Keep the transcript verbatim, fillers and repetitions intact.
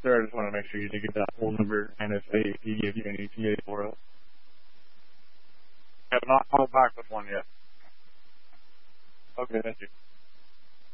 sir. I just want to make sure you did get that whole number and if they if he gave you any T A for it. I have not called back with one yet. Okay, thank you.